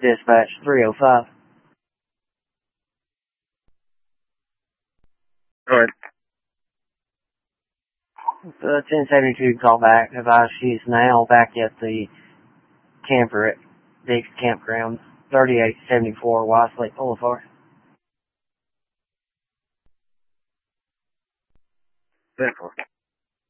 Dispatch 305. Alright. 1072 call back. Advise she's now back at the camper at Dick's Campground, 3874 Westlake Boulevard. 10-4.